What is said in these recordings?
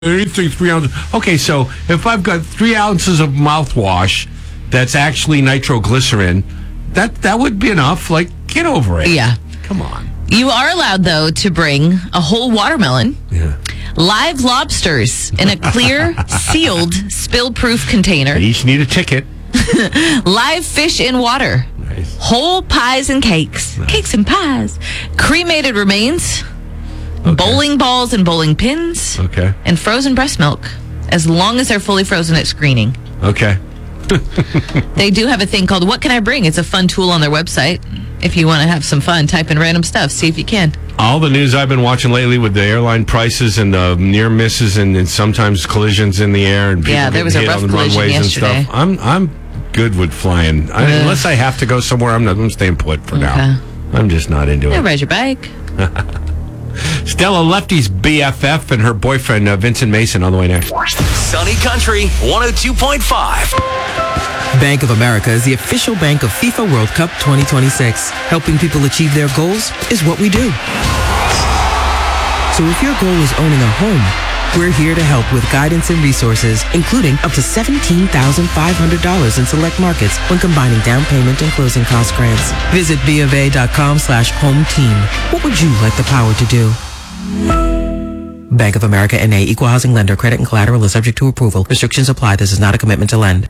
anything 3 ounces. Okay, so if I've got 3 ounces of mouthwash that's actually nitroglycerin, that would be enough. Like, get over it. Yeah. Come on. You are allowed, though, to bring a whole watermelon, live lobsters in a clear, sealed, spill-proof container. They each need a ticket. Live fish in water. Nice. Whole pies and cakes. Nice. Cakes and pies. Cremated remains. Okay. Bowling balls and bowling pins. Okay. And frozen breast milk, as long as they're fully frozen at screening. Okay. They do have a thing called What Can I Bring? It's a fun tool on their website. If you want to have some fun, type in random stuff. See if you can. All the news I've been watching lately with the airline prices and the near misses and sometimes collisions in the air and people there was getting a hit rough on the collision runways yesterday. and stuff. I'm good with flying. Unless I have to go somewhere, I'm staying put for now. I'm just not into it. Ride your bike. Stella Lefty's BFF and her boyfriend, Vincent Mason, on the way next. Sunny Country 102.5. Bank of America is the official bank of FIFA World Cup 2026. Helping people achieve their goals is what we do. So if your goal is owning a home, we're here to help with guidance and resources, including up to $17,500 in select markets when combining down payment and closing cost grants. Visit BofA.com/home team. What would you like the power to do? Bank of America N.A. Equal Housing Lender. Credit and collateral is subject to approval. Restrictions apply. This is not a commitment to lend.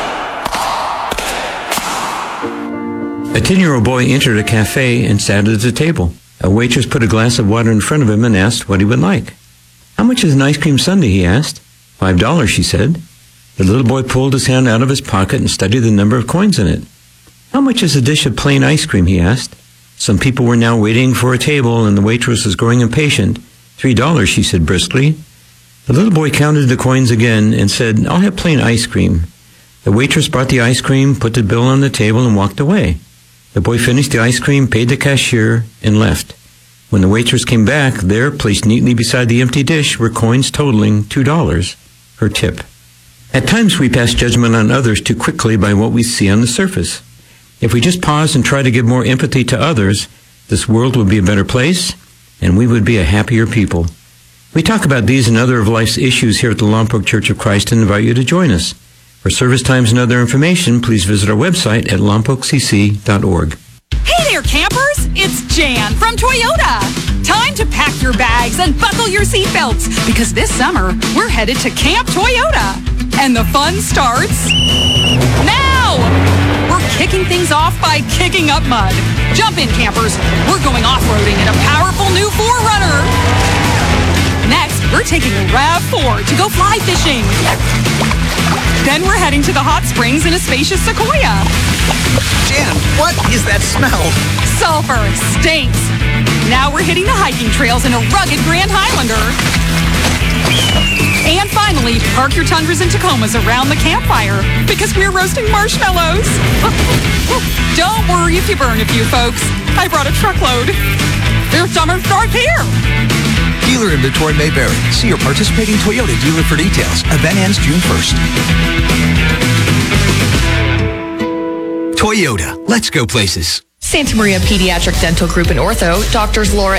A 10-year-old boy entered a cafe and sat at the table. A waitress put a glass of water in front of him and asked what he would like. "How much is an ice cream sundae?" he asked. $5, she said. The little boy pulled his hand out of his pocket and studied the number of coins in it. "How much is a dish of plain ice cream?" he asked. Some people were now waiting for a table, and the waitress was growing impatient. $3, she said briskly. The little boy counted the coins again and said, "I'll have plain ice cream." The waitress brought the ice cream, put the bill on the table, and walked away. The boy finished the ice cream, paid the cashier, and left. When the waitress came back, there, placed neatly beside the empty dish, were coins totaling $2, her tip. At times we pass judgment on others too quickly by what we see on the surface. If we just pause and try to give more empathy to others, this world would be a better place, and we would be a happier people. We talk about these and other of life's issues here at the Lompoc Church of Christ and invite you to join us. For service times and other information, please visit our website at lompoccc.org. Hey there, campers! It's Jan from Toyota. Time to pack your bags and buckle your seatbelts because this summer we're headed to Camp Toyota. And the fun starts now! We're kicking things off by kicking up mud. Jump in, campers. We're going off-roading in a powerful new 4Runner. Next, we're taking a RAV4 to go fly fishing. Then we're heading to the hot springs in a spacious Sequoia. Jan, what is that smell? Sulfur stinks. Now we're hitting the hiking trails in a rugged Grand Highlander. And finally, park your Tundras and Tacomas around the campfire because we're roasting marshmallows. Don't worry if you burn a few, folks. I brought a truckload. Their summer starts here. Dealer inventory may vary. See your participating Toyota dealer for details. Event ends June 1st. Toyota, let's go places. Santa Maria Pediatric Dental Group and Ortho, Doctors Laura